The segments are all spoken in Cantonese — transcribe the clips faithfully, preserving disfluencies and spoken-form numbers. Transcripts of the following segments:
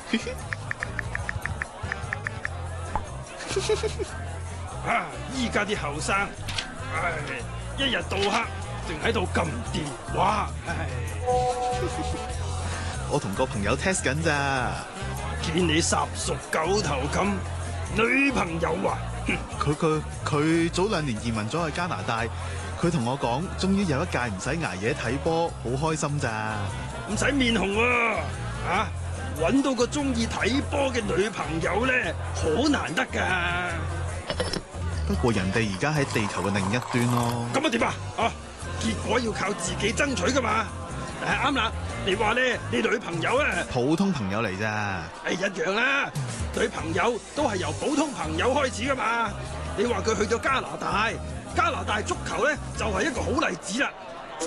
啊！依家啲後生，唉，一日到黑淨喺度撳電話，唉。 我同個朋友 test 緊咋， 見你十熟九頭咁，女朋友啊？ 佢佢佢早兩年移民咗去加拿大，佢同我講，終於有一屆唔使捱夜睇波，好開心咋。 唔使面紅喎，啊！搵到個中意睇波嘅女朋友咧，好難得噶。 不過人哋而家喺地球嘅另一端咯。 咁啊點啊？啊，結果要靠自己爭取噶嘛。誒啱啦，你話咧，你女朋友啊？ 普通朋友嚟咋？ 誒一樣啦，女朋友都係由普通朋友開始噶嘛。你話佢去咗加拿大，加拿大足球咧就係一個好例子啦。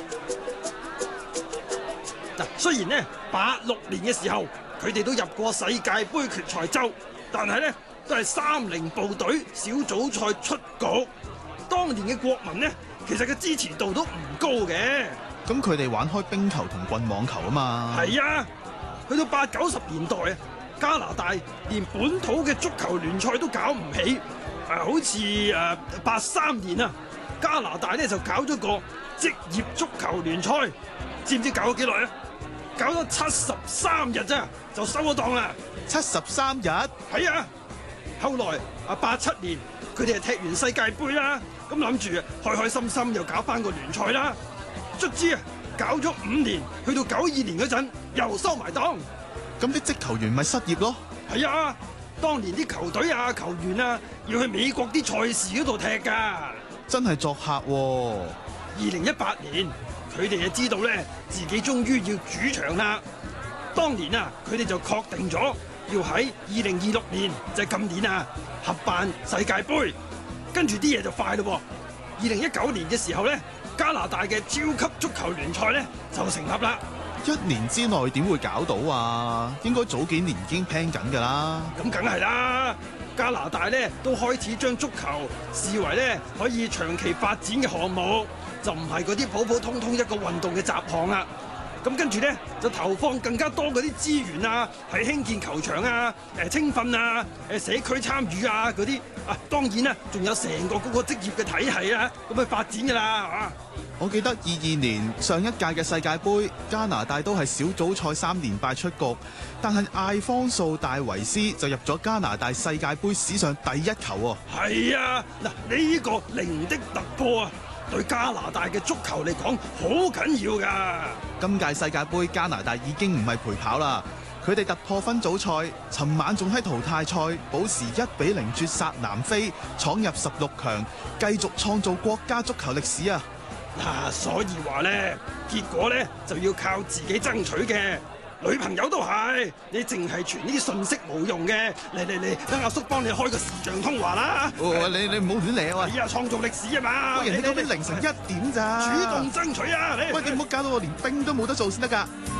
嗱，雖然咧八六年嘅時候，佢哋都入過世界盃決賽周，但係咧都係三零部隊小組賽出局。當年嘅國民呢，其實嘅支持度都唔高嘅。 咁佢哋玩開冰球同棍網球啊嘛。 係啊，去到八九十年代啊，加拿大連本土嘅足球聯賽都搞唔起。誒、呃，好似誒八三年啊，加拿大咧就搞咗個職業足球聯賽，知唔知搞咗幾耐啊？搞咗七十三日咋，就收咗檔啦。 七十三日？ 係啊，後來啊八七年佢哋係踢完世界盃啦，咁諗住啊開開心心又搞翻個聯賽啦。卒之啊搞咗五年，去到九二年嗰陣又收埋檔。 咁啲職球員咪失業咯？ 係啊，當年啲球隊啊球員啊要去美國啲賽事嗰度踢噶。 真係作客喎。 二零一八年佢哋就知道咧自己終於要主場啦。當年啊佢哋就確定咗要喺二零二六年，就係今年啊合辦世界盃。跟住啲嘢就快咯。二零一九年嘅時候咧，加拿大嘅超級足球聯賽咧就成立啦。 一年之內點會搞到啊？應該早幾年已經 plan 緊㗎啦。 咁梗係啦，加拿大咧都開始將足球視為咧可以長期發展嘅項目，就唔係嗰啲普普通通一個運動嘅雜項啦。咁跟住咧就投放更加多嗰啲資源啊，係興建球場啊、誒青訓啊、誒社區參與啊嗰啲啊，當然啦，仲有成個嗰個職業嘅體系啊，咁去發展㗎啦嚇。 我記得二二年上一屆嘅世界盃，加拿大都係小組賽三連敗出局，但係艾方素戴維斯就入咗加拿大世界盃史上第一球喎。 係啊，嗱，呢個零的突破啊，對加拿大嘅足球嚟講好緊要㗎。 今屆世界盃加拿大已經唔係陪跑啦，佢哋突破分組賽，尋晚仲喺淘汰賽保持一比零絕殺南非，闖入十六強，繼續創造國家足球歷史啊！ 嗱、啊，所以話咧，結果咧就要靠自己爭取嘅。女朋友都係，你淨係傳呢啲信息冇用嘅。嚟嚟嚟，等阿叔幫你開個視像通話啦。 哦、你你唔好亂嚟啊！ 喂，係啊，創造歷史啊嘛。 喂，人哋嗰邊凌晨一點咋？ 主動爭取啊！你喂，你唔好搞到我連冰都冇得做先得㗎。